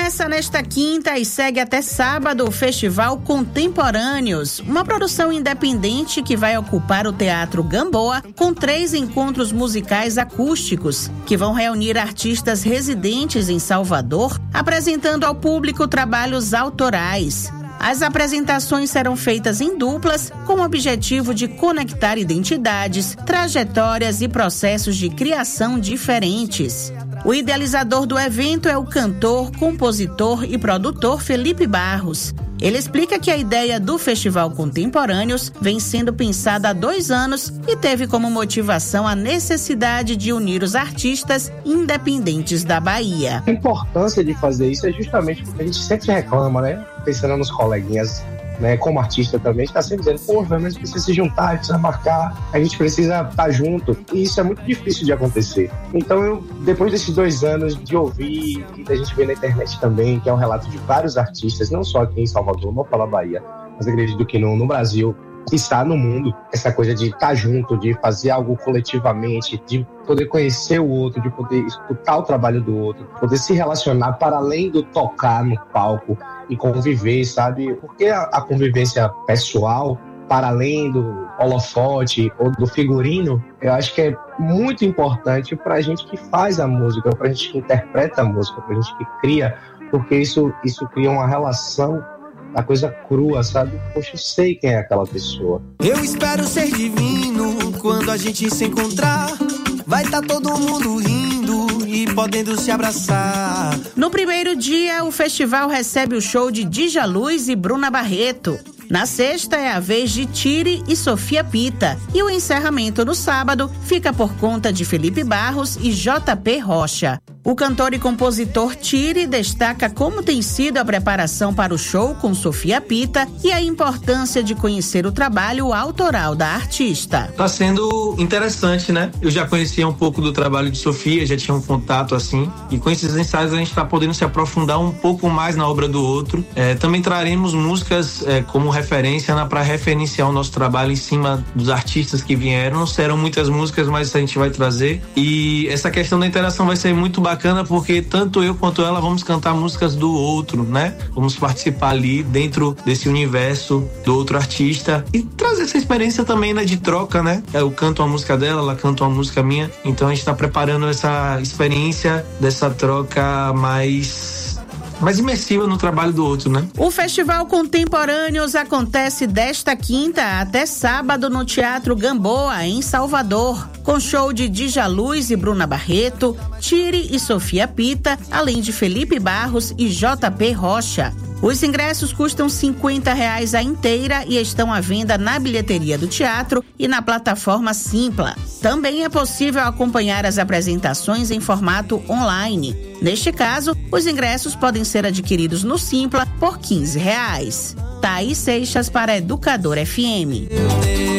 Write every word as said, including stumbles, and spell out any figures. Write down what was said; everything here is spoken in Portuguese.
Começa nesta quinta e segue até sábado o Festival Contemporâneos, uma produção independente que vai ocupar o Teatro Gamboa com três encontros musicais acústicos, que vão reunir artistas residentes em Salvador, apresentando ao público trabalhos autorais. As apresentações serão feitas em duplas, com o objetivo de conectar identidades, trajetórias e processos de criação diferentes. O idealizador do evento é o cantor, compositor e produtor Felipe Barros. Ele explica que a ideia do Festival Contemporâneos vem sendo pensada há dois anos e teve como motivação a necessidade de unir os artistas independentes da Bahia. A importância de fazer isso é justamente porque a gente sempre reclama, né? Pensando nos coleguinhas, né? Como artista também, está sempre dizendo, pô, mas a gente precisa se juntar, a gente precisa marcar, a gente precisa estar junto. E isso é muito difícil de acontecer. Então, eu, depois desses dois anos de ouvir e da gente ver na internet também, que é um relato de vários artistas, não só aqui em Salvador, não pela Bahia, mas acredito que no, no Brasil, que está no mundo, essa coisa de estar junto, de fazer algo coletivamente, de poder conhecer o outro, de poder escutar o trabalho do outro, poder se relacionar para além do tocar no palco e conviver, sabe? Porque a, a convivência pessoal, para além do holofote ou do figurino, eu acho que é muito importante para a gente que faz a música, para a gente que interpreta a música, para a gente que cria, porque isso, isso cria uma relação, a coisa crua, sabe? Poxa, eu sei quem é aquela pessoa. Eu espero ser divino quando a gente se encontrar. Vai estar todo mundo rindo e podendo se abraçar. No primeiro dia, o festival recebe o show de Djaluz e Bruna Barreto. Na sexta é a vez de Tire e Sofia Pita. E o encerramento no sábado fica por conta de Felipe Barros e J P Rocha. O cantor e compositor Tire destaca como tem sido a preparação para o show com Sofia Pita e a importância de conhecer o trabalho autoral da artista. Tá sendo interessante, né? Eu já conhecia um pouco do trabalho de Sofia, já tinha um contato assim, e com esses ensaios a gente tá podendo se aprofundar um pouco mais na obra do outro. É, também traremos músicas é, como referência, né, para referenciar o nosso trabalho em cima dos artistas que vieram. Não serão muitas músicas, mas a gente vai trazer. E essa questão da interação vai ser muito bacana. Bacana porque tanto eu quanto ela vamos cantar músicas do outro, né? Vamos participar ali dentro desse universo do outro artista e trazer essa experiência também, né, de troca, né? Eu canto uma música dela, ela canta uma música minha, então a gente tá preparando essa experiência dessa troca mais mais imersiva no trabalho do outro, né? O Festival Contemporâneos acontece desta quinta até sábado no Teatro Gamboa, em Salvador, com show de Djaluz e Bruna Barreto, Tire e Sofia Pita, além de Felipe Barros e J P Rocha. Os ingressos custam cinquenta reais a inteira e estão à venda na bilheteria do teatro e na plataforma Simpla. Também é possível acompanhar as apresentações em formato online. Neste caso, os ingressos podem ser adquiridos no Simpla por quinze reais. Thaís Seixas para Educador F M.